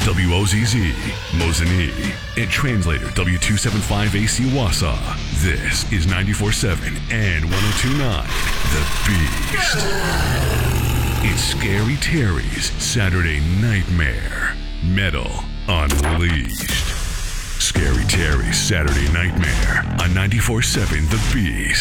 WOZZ, Mosinee, and translator W275AC Wausau. This is 94.7 and 102.9, The Beast. It's Scary Terry's Saturday Nightmare. Metal Unleashed. Scary Terry's Saturday Nightmare on 94.7 The Beast.